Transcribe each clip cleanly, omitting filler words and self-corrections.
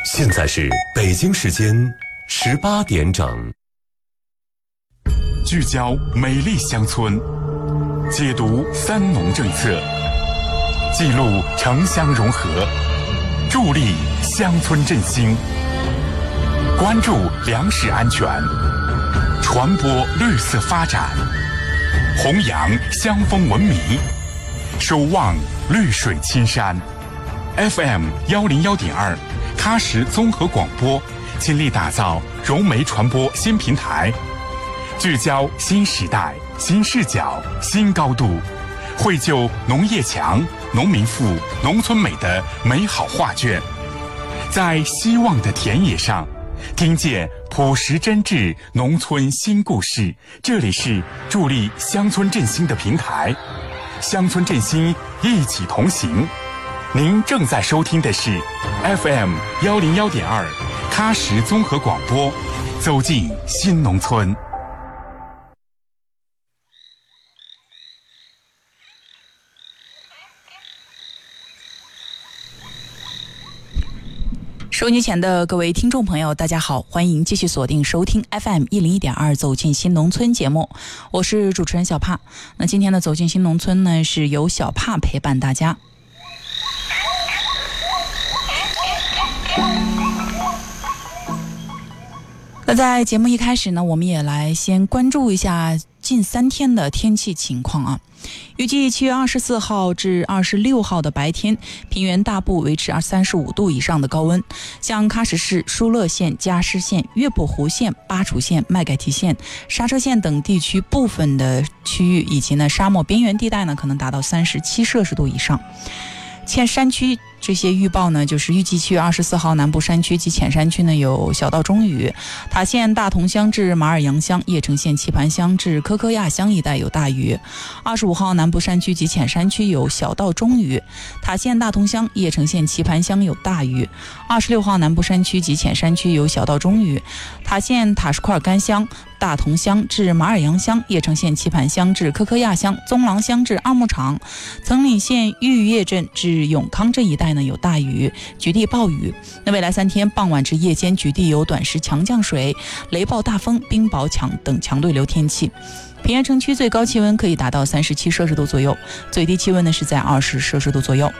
现在是北京时间18点整。 聚焦美丽乡村，解读三农政策，记录城乡融合，助力乡村振兴，关注粮食安全，传播绿色发展，弘扬乡风文明，守望绿水青山。FM101.2喀什综合广播倾力打造融媒传播新平台，聚焦新时代、新视角、新高度，绘就农业强、农民富、农村美的美好画卷。在希望的田野上，听见朴实真挚农村新故事。这里是助力乡村振兴的平台，乡村振兴一起同行。您正在收听的是 FM101.2喀什综合广播，走进新农村。 收音机前的各位听众朋友，大家好，欢迎继续锁定收听 FM101.2走进新农村节目，我是主持人小帕。那今天的走进新农村呢，是由小帕陪伴大家。那在节目一开始呢，我们也来先关注一下近3天的天气情况啊。预计7月24号至26号的白天，平原大部维持35度以上的高温，像喀什市、疏勒县、加施县、月泊湖县、巴楚县、麦盖提县、刹车县等地区部分的区域，以及呢沙漠边缘地带呢，可能达到37摄氏度以上。前山区这些预报呢，就是预计7月24号南部山区及浅山区呢有小到中雨，塔县大同乡至马尔洋乡、叶城县棋盘乡至科科亚乡一带有大雨。25号南部山区及浅山区有小到中雨，塔县大同乡、叶城县棋盘乡有大雨。26号南部山区及浅山区有小到中雨，塔县塔什库尔干乡、大同乡至马尔洋乡、叶城县棋盘乡至科科亚乡、宗郎乡至二牧场、曾岭县玉叶镇至永康镇一带呢有大雨，局地暴雨。那未来3天傍晚至夜间局地有短时强降水、雷暴大风、冰雹等强对流天气。平原城区最高气温可以达到37摄氏度左右，最低气温呢是在20摄氏度左右。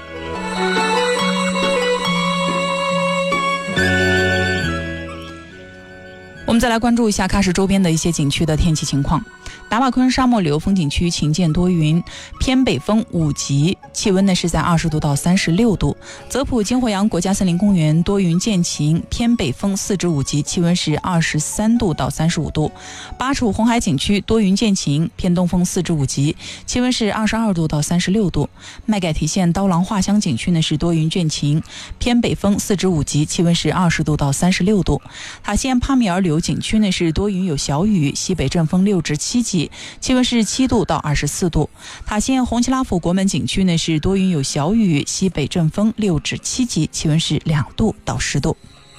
我们再来关注一下喀什周边的一些景区的天气情况。达瓦昆沙漠旅游风景区晴见多云，偏北风5级，气温呢是在20度到36度。泽普金火洋国家森林公园多云见晴，偏北风4至5级，气温是23度到35度。巴楚红海景区多云见晴，偏东风4至5级，气温是22度到36度。麦盖提县刀郎画乡景区呢是多云见晴，偏北风4至5级，气温是20度到36度。塔县帕米尔旅游景区呢是多云有小雨，西北阵风6至7级，气温是7度到24度。塔县红旗拉府国门景区呢是多云有小雨，西北阵风6至7级，气温是2度到10度。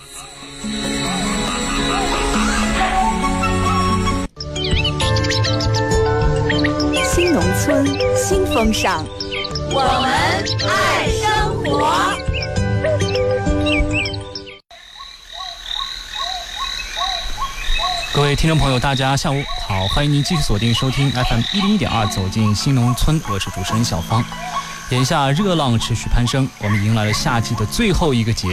新农村新风尚，我们爱生活。 各位听众朋友，大家下午好，欢迎您继续锁定收听 FM101.2走进新农村，我是主持人小芳。眼下热浪持续攀升，我们迎来了夏季的最后一个节